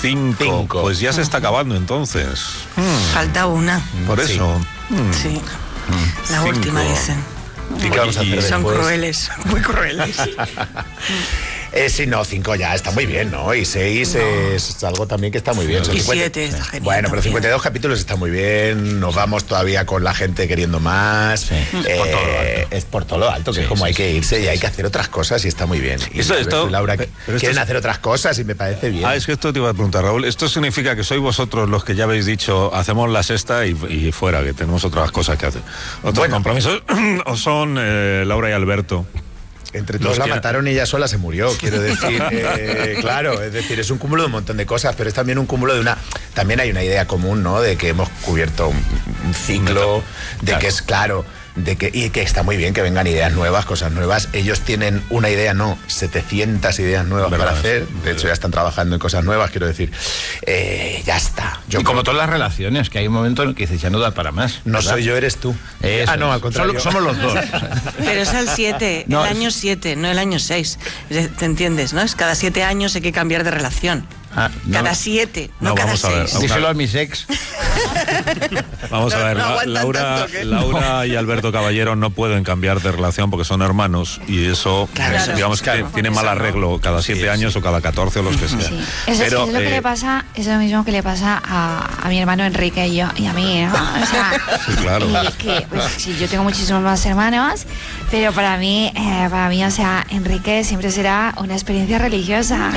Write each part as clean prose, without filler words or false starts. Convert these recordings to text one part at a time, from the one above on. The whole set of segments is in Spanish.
5. Pues ya se está acabando entonces. Falta una. Por eso. Sí. La 5. última, dicen. ¿Y qué vamos a hacer Son después? crueles, muy crueles. Sí, no, 5 ya está muy bien, ¿no? Y 6 es algo también que está muy bien. Y 7 está genial. Bueno, pero también. 52 capítulos está muy bien. Nos vamos todavía con la gente queriendo más. Sí. Es por todo lo alto, que es como hay que irse y hay que hacer otras cosas y está muy bien. Y Esto- Laura pero esto quieren es- hacer otras cosas y me parece bien. Es que esto te iba a preguntar, Raúl. ¿Esto significa que sois vosotros los que ya habéis dicho, hacemos la sexta y fuera, que tenemos otras cosas que hacer? ¿Otros compromisos? ¿O son Laura y Alberto? Entre todos la mataron y ella sola se murió, quiero decir. Claro, es decir, es un cúmulo de un montón de cosas, pero es también un cúmulo de una... También hay una idea común, ¿no? De que hemos cubierto un ciclo, de que es claro... y que está muy bien que vengan ideas nuevas, cosas nuevas. Ellos tienen una idea, no, 700 ideas nuevas para hacer. De hecho, ya están trabajando en cosas nuevas, quiero decir. Ya está. Y como todas las relaciones, que hay un momento en el que dices, ya no da para más. No ¿verdad? soy yo, eres tú. Eso No, al es. contrario. Somos los dos. Pero es el 7, No, el año 7, no el año 6. ¿Te entiendes, no? Es cada 7 años hay que cambiar de relación. No. Cada 7, no, No, cada vamos a ver. 6. Díselo a mis ex. Vamos a ver, no aguantan Laura, tanto que- Laura y Alberto Caballero no pueden cambiar de relación porque son hermanos y eso, Claro, digamos que claro. tiene mal arreglo cada 7 años o cada 14 o los que sea. Sí. Eso Pero, es lo que le pasa, es lo mismo que le pasa a mi hermano Enrique y a mí, ¿no? O sea, Sí, claro. y que, pues, sí, yo tengo muchísimos más hermanos, pero para mí, o sea, Enrique siempre será una experiencia religiosa.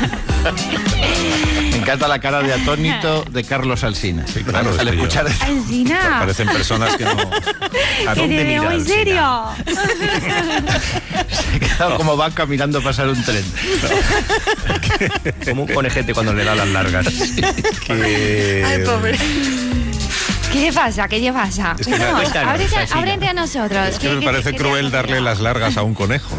Me encanta la cara de atónito de Carlos Alsina. Sí, claro, Al es que escuchar yo- Alsina, Parecen personas que no... que te veo muy serio. Se ha quedado como vaca mirando pasar un tren. Como un conejete cuando le da las largas. Ay, pobre. ¿Qué le pasa? ¿Qué le pasa? Es que No, cuéntanos, ábrete, Alsina. ábrete a nosotros. Es que me parece cruel darle las largas a un conejo,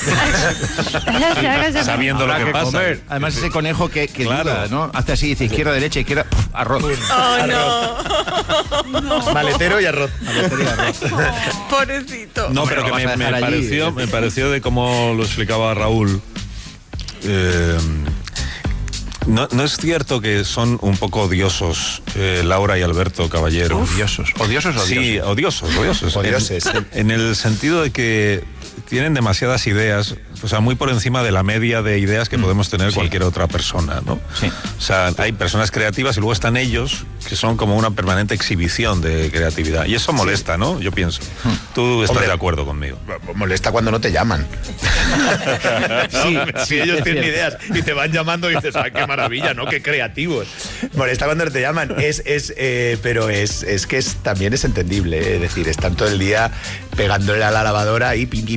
sabiendo lo Habrá que que pasa. comer. Además, ese conejo que Claro. duda, ¿no? Hace así, dice izquierda, derecha, izquierda, arroz. Oh, no. Maletero y arroz. Pobrecito. No, Hombre, pero que lo vas a me dejar allí. me pareció de cómo lo explicaba Raúl. No es cierto que son un poco odiosos Laura y Alberto Caballero. Odiosos. ¿Odiosos o Sí, odiosos. Odioses. En el sentido de que tienen demasiadas ideas, o sea, muy por encima de la media de ideas que podemos tener cualquier otra persona, ¿no? Sí. O sea, hay personas creativas y luego están ellos, que son como una permanente exhibición de creatividad. Y eso molesta, ¿no? Yo pienso. Tú estás Hombre, de acuerdo conmigo. Molesta cuando no te llaman. Sí, Si ellos tienen ideas y te van llamando y dices, ¡ay, qué maravilla, ¿no? ¡Qué creativos! Molesta cuando no te llaman. Pero también es entendible, ¿eh? Es decir, están todo el día pegándole a la lavadora y pin.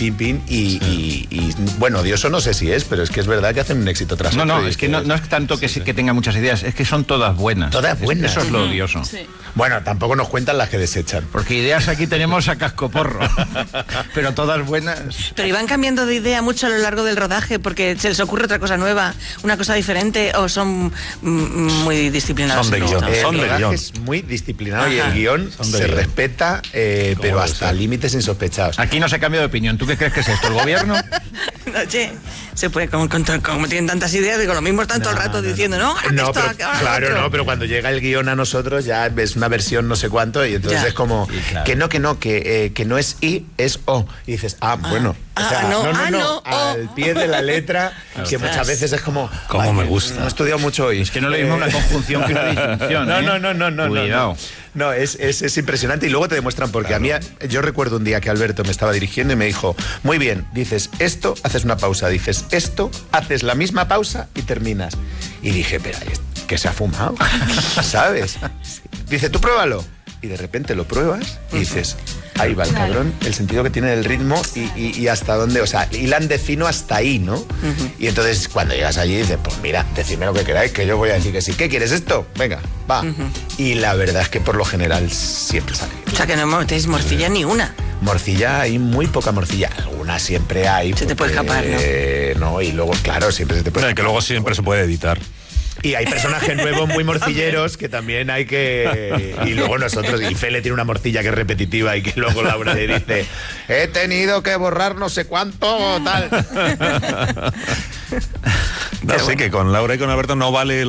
Y bueno, odioso no sé si es, pero es que es verdad que hacen un éxito tras otro. No, es que no es tanto que tenga muchas ideas, es que son todas buenas. Todas buenas. Eso es lo odioso. Bueno, tampoco nos cuentan las que desechan. Porque ideas aquí tenemos a cascoporro. Pero todas buenas. Pero iban cambiando de idea mucho a lo largo del rodaje porque se les ocurre otra cosa nueva, una cosa diferente, o son muy disciplinados. Son de en guión. esto? Son El de rodaje guión. es muy disciplinado y Ajá. el guión Son de se guión. respeta, pero debe hasta ser. límites insospechados. Aquí no se cambia de opinión. ¿Tú qué crees que es esto? ¿El gobierno? Oye, se puede, como tienen tantas ideas, digo, lo mismo están todo el rato diciendo, no, ahora No, esto, pero, ahora claro, otro. no, pero cuando llega el guión a nosotros ya ves una versión no sé cuánto y entonces Ya. es como claro. que no es I, es O. Y dices, bueno. no, al pie de la letra, que muchas veces es como... Cómo "Ay, me gusta". No he estudiado mucho hoy. Es que no le dimos una conjunción que una distinción. No. Cuidado. No, es impresionante y luego te demuestran porque a mí, yo recuerdo un día que Alberto me estaba dirigiendo y me dijo, muy bien, dices esto, haces una pausa, dices esto, haces la misma pausa y terminas. Y dije, pero ¿qué se ha fumado? ¿Sabes? Dice, tú pruébalo. Y de repente lo pruebas y dices, ahí va el cabrón, el sentido que tiene del ritmo y hasta dónde, o sea, hilan de fino hasta ahí, ¿no? Y entonces cuando llegas allí dices, pues mira, decidme lo que queráis, que yo voy a decir que sí. ¿Qué quieres esto? Venga, va. Y la verdad es que por lo general siempre sale. O sea, que no metéis morcilla ni una. Morcilla, hay muy poca morcilla. Alguna siempre hay. Se te puede escapar, ¿no? Y luego, claro, siempre se te puede Bueno, que luego siempre se puede editar. Y hay personajes nuevos muy morcilleros que también hay que... Y luego nosotros, y Fele tiene una morcilla que es repetitiva y que luego Laura le dice, he tenido que borrar no sé cuánto, tal. No, sí, que con Laura y con Alberto no vale